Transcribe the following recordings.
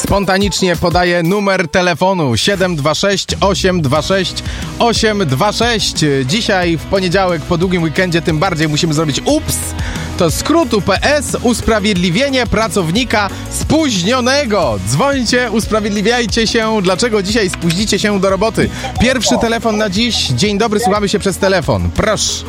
Spontanicznie podaję numer telefonu 726 826 826. Dzisiaj w poniedziałek po długim weekendzie tym bardziej musimy zrobić UPS. To skrót UPS, usprawiedliwienie pracownika spóźnionego. Dzwońcie, usprawiedliwiajcie się, dlaczego dzisiaj spóźnicie się do roboty. Pierwszy telefon na dziś. Dzień dobry, słuchamy się przez telefon. Proszę.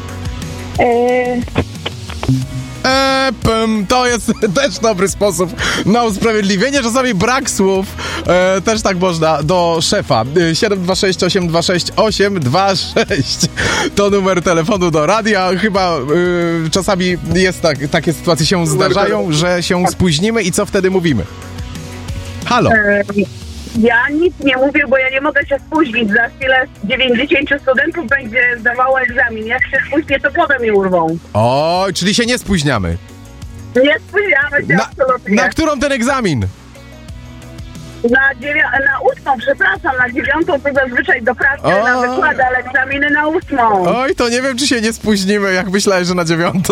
To jest też dobry sposób na usprawiedliwienie. Czasami brak słów. Też tak można do szefa. 726 826 826 to numer telefonu do radia. Chyba czasami jest takie sytuacje się zdarzają, że się spóźnimy i co wtedy mówimy? Halo. Ja nic nie mówię, bo ja nie mogę się spóźnić. Za chwilę 90 studentów będzie zdawało egzamin. Jak się spóźnię, to potem mi urwą. O, czyli się nie spóźniamy. Nie spóźniamy się absolutnie. Na którą ten egzamin? Na 8, przepraszam, na 9 to zazwyczaj do pracy na wykłady, ale egzaminy na 8. Oj, to nie wiem, czy się nie spóźnimy, jak myślałem, że na 9.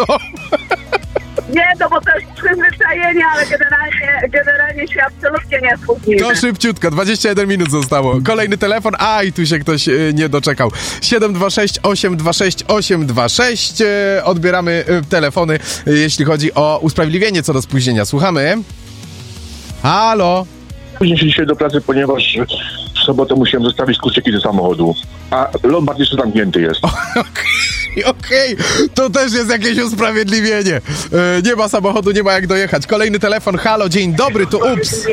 Nie, to bo to jest przyzwyczajenie, ale generalnie się absolutnie nie spóźnimy. To szybciutko, 21 minut zostało. Kolejny telefon, i tu się ktoś nie doczekał. 726 826 826. Odbieramy telefony, jeśli chodzi o usprawiedliwienie co do spóźnienia. Słuchamy. Halo. Spóźnię się dzisiaj do pracy, ponieważ w sobotę musiałem zostawić kluczyki do samochodu, a Lombard jeszcze zamknięty jest. Okej, to też jest jakieś usprawiedliwienie. Nie ma samochodu, nie ma jak dojechać. Kolejny telefon, halo, dzień dobry, to UPS.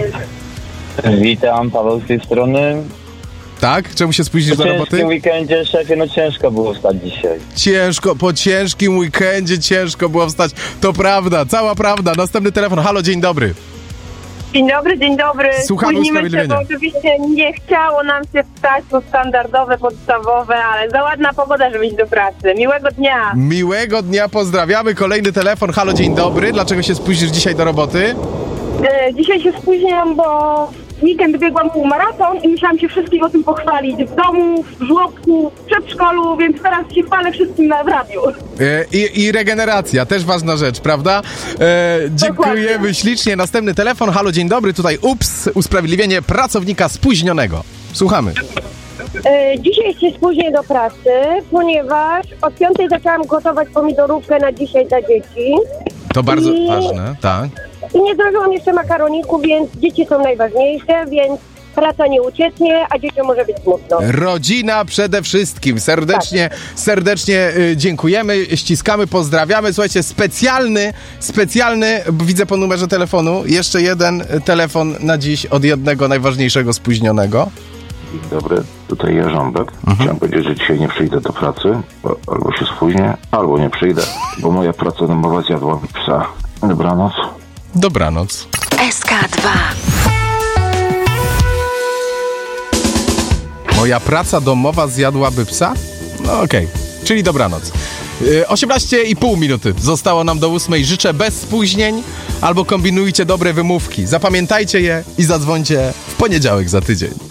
Witam, Paweł z tej strony. Tak? Czemu się spóźnisz do roboty? Po ciężkim weekendzie, szefie, ciężko było wstać dzisiaj. Po ciężkim weekendzie ciężko było wstać. To prawda, cała prawda. Następny telefon, halo, dzień dobry. Dzień dobry. Słuchamy Spóźnimy się, bo oczywiście nie chciało nam się wstać, to standardowe, podstawowe, ale za ładna pogoda, żeby iść do pracy. Miłego dnia. Miłego dnia, pozdrawiamy. Kolejny telefon, halo, dzień dobry. Dlaczego się spóźnisz dzisiaj do roboty? Dzisiaj się spóźniam, bo w weekend biegłam półmaraton i musiałam się wszystkim o tym pochwalić. W domu, w żłobku, w przedszkolu, więc teraz się chwalę wszystkim w radiu. I regeneracja, też ważna rzecz, prawda? Dziękujemy Dokładnie. Ślicznie. Następny telefon, halo, dzień dobry. Tutaj UPS, usprawiedliwienie pracownika spóźnionego. Słuchamy. Dzisiaj się spóźnię do pracy, ponieważ od 5 zaczęłam gotować pomidorówkę na dzisiaj dla dzieci. To bardzo ważne, tak. I nie zdążyłam jeszcze makaroniku, więc dzieci są najważniejsze, więc praca nie ucieknie, a dzieciom może być smutno. Rodzina przede wszystkim. Serdecznie dziękujemy, ściskamy, pozdrawiamy. Słuchajcie, specjalny, widzę po numerze telefonu, jeszcze jeden telefon na dziś od jednego najważniejszego spóźnionego. Dzień dobry, tutaj Jarząbek. Chciałem powiedzieć, że dzisiaj nie przyjdę do pracy, bo albo się spóźnię, albo nie przyjdę, bo moja praca domowa zjadła mi psa. Dobranoc. Dobranoc. SK2. Moja praca domowa zjadłaby psa? No okej. Czyli dobranoc. 18,5 minuty zostało nam do 8. Życzę bez spóźnień albo kombinujcie dobre wymówki. Zapamiętajcie je i zadzwońcie w poniedziałek za tydzień.